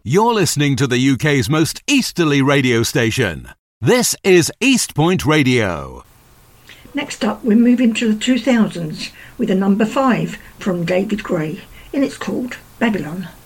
You're listening to the UK's most easterly radio station. This is East Point Radio. Next up, we're moving to the 2000s with a number 5 from David Gray, and it's called Babylon.